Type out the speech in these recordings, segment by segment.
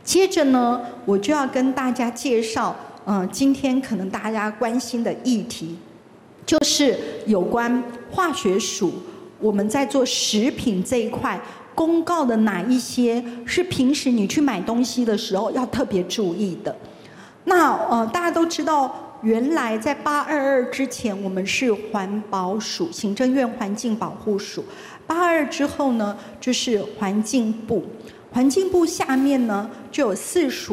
接着呢，我就要跟大家介绍，今天可能大家关心的议题，就是有关化学署，我们在做食品这一块公告的哪一些是平时你去买东西的时候要特别注意的。那大家都知道，原来在822之前，我们是环保署，行政院环境保护署。822之后呢，就是环境部。环境部下面呢，就有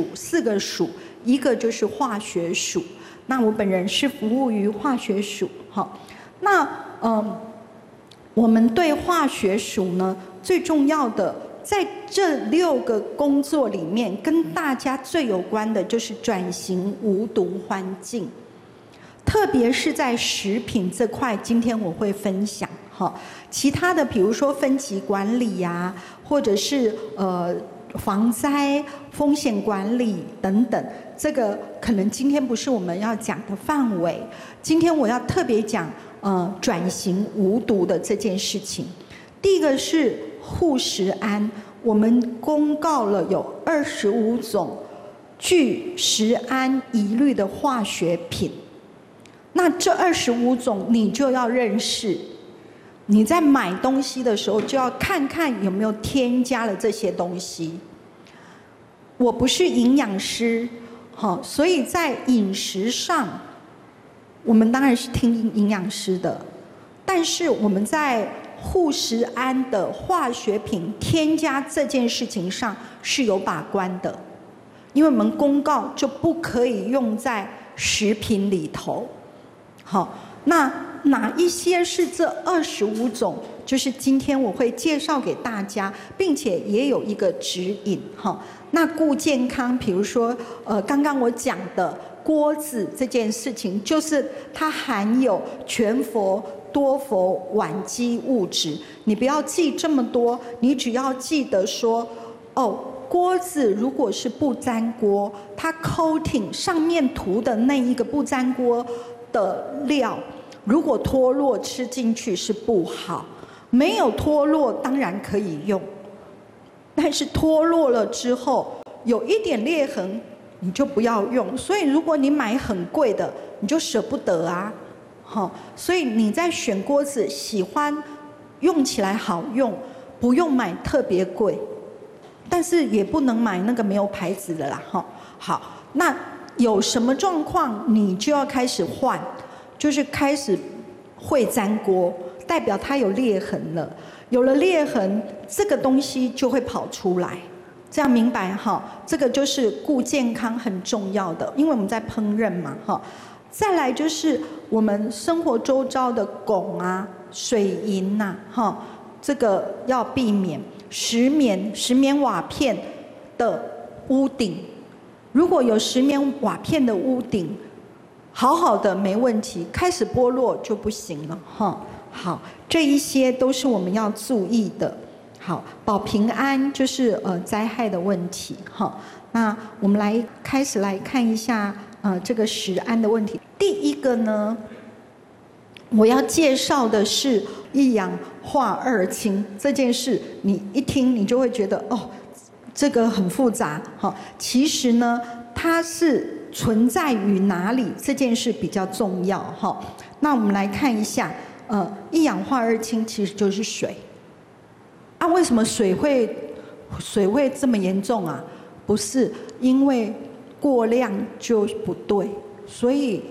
4个署，一个就是化学署。那我本人是服务于化学署，哈。那我们对化学署呢，最重要的，在这6个工作里面，跟大家最有关的就是转型无毒环境，特别是在食品这块，今天我会分享哈。其他的，比如说分级管理呀，或者是防灾风险管理等等，这个可能今天不是我们要讲的范围。今天我要特别讲转型无毒的这件事情。第一个是护食安，我们公告了有25种具食安疑虑的化学品。那这25种你就要认识，你在买东西的时候就要看看有没有添加了这些东西。我不是营养师，所以在饮食上，我们当然是听营养师的，但是我们在护食安的化学品添加这件事情上是有把关的，因为我们公告就不可以用在食品里头。好，那哪一些是这25种？就是今天我会介绍给大家，并且也有一个指引哈。那顾健康，比如说刚刚我讲的锅子这件事情，就是它含有全氟多氟烷基物质。你不要记这么多，你只要记得说，锅子如果是不粘锅，它 coating 上面涂的那一个不粘锅的料，如果脱落吃进去是不好。没有脱落当然可以用，但是脱落了之后有一点裂痕，你就不要用。所以如果你买很贵的，你就舍不得啊。所以你在选锅子，喜欢用起来好用，不用买特别贵，但是也不能买那个没有牌子的啦。好，那有什么状况你就要开始换，就是开始会粘锅，代表它有裂痕了。有了裂痕，这个东西就会跑出来，这样明白哈？这个就是顾健康很重要的，因为我们在烹饪嘛哈。再来就是我们生活周遭的汞啊、水银呐哈，这个要避免。石棉瓦片的屋顶，如果有石棉瓦片的屋顶，好好的没问题，开始剥落就不行了哈。好，这一些都是我们要注意的。好，保平安就是灾害的问题哈。那我们开始来看一下这个食安的问题。第一个呢，我要介绍的是一氧化二氢这件事，你一听你就会觉得这个很复杂哈。其实呢，它是存在于哪里这件事比较重要哈。那我们来看一下，一氧化二氢其实就是水啊。为什么水会这么严重啊？不是因为过量就不对，所以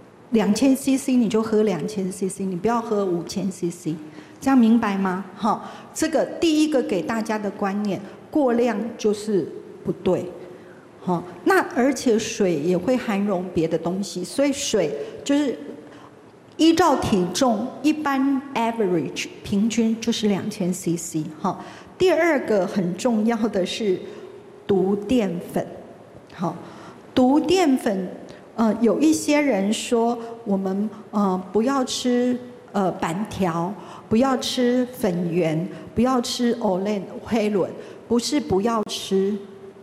2000 CC 你就喝2000 CC， 你不要喝5000 CC， 这样明白吗？这个第一个给大家的观念，过量就是不对。那而且水也会含容别的东西，所以水就是依照体重，一般 average 平均就是2000 CC。第二个很重要的是毒淀粉。毒淀粉，有一些人说我们不要吃板条，不要吃粉圆，不要吃黑轮，不是不要吃。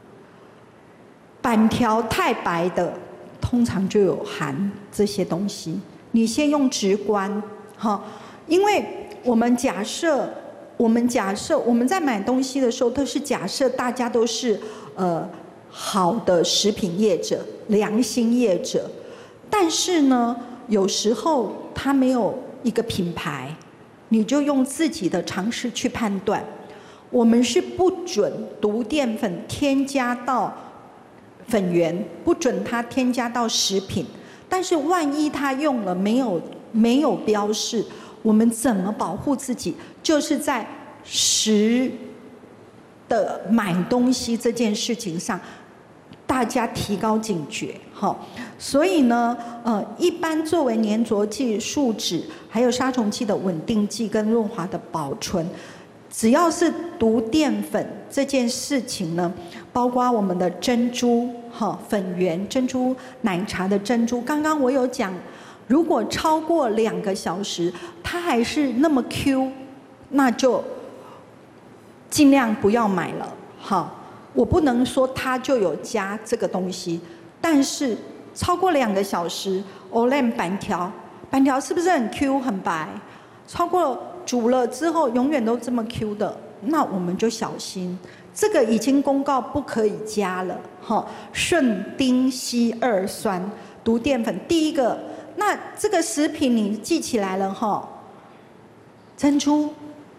板条太白的，通常就有含这些东西。你先用直观，因为我们假设我们在买东西的时候，都是假设大家都是好的食品业者、良心业者，但是呢，有时候他没有一个品牌，你就用自己的常识去判断。我们是不准毒淀粉添加到粉圆，不准它添加到食品。但是万一他用了没有标示，我们怎么保护自己？就是在食的买东西这件事情上，大家提高警觉，所以呢，一般作为粘着剂、树脂，还有杀虫剂的稳定剂跟润滑的保存，只要是毒淀粉这件事情呢，包括我们的珍珠粉圆、珍珠奶茶的珍珠，刚刚我有讲，如果超过2个小时，它还是那么 Q， 那就尽量不要买了，我不能说它就有加这个东西，但是超过2个小时 ，Olay 板条是不是很 Q 很白？超过煮了之后永远都这么 Q 的，那我们就小心。这个已经公告不可以加了，顺丁烯二酸毒淀粉。第一个，那这个食品你记起来了珍珠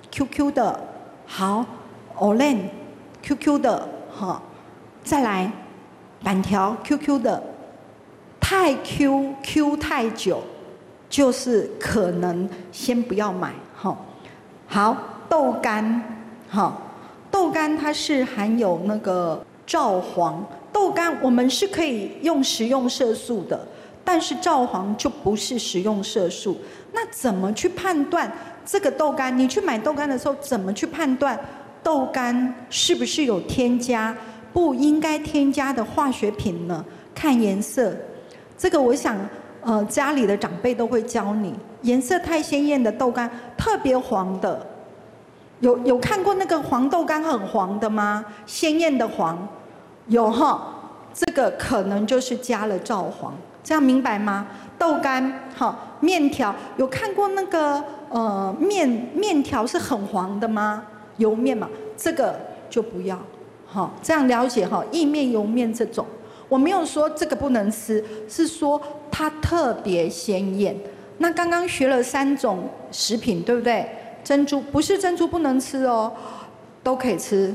QQ 的，好 ，Olay QQ 的。再来板条 QQ 的，太 Q 太久，就是可能先不要买。好，豆干，豆干它是含有那个皂黄，豆干我们是可以用食用色素的，但是皂黄就不是食用色素。那怎么去判断这个豆干？你去买豆干的时候，怎么去判断豆干是不是有添加不应该添加的化学品呢？看颜色，这个我想，家里的长辈都会教你。颜色太鲜艳的豆干，特别黄的，有看过那个黄豆干很黄的吗？鲜艳的黄，有这个可能就是加了皂黄，这样明白吗？豆干面条，有看过那个面条是很黄的吗？油面嘛，这个就不要，这样了解意面、油面这种，我没有说这个不能吃，是说它特别鲜艳。那刚刚学了3种食品，对不对？珍珠不是珍珠不能吃哦，都可以吃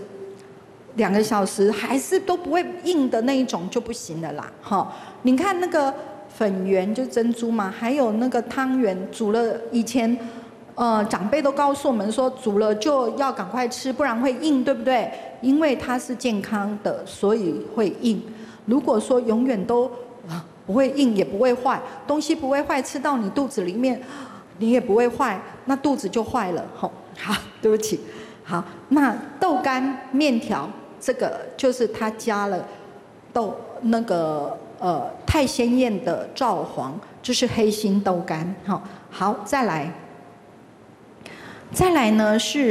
，2个小时还是都不会硬的那一种就不行了啦，你看那个粉圆就是珍珠嘛，还有那个汤圆煮了以前。长辈都告诉我们说，煮了就要赶快吃，不然会硬，对不对？因为它是健康的，所以会硬。如果说永远都不会硬，也不会坏，东西不会坏，吃到你肚子里面，你也不会坏，那肚子就坏了。好，对不起。好，那豆干、面条，这个就是它加了那个太鲜艳的皂黄，这是黑心豆干。好，再来呢是。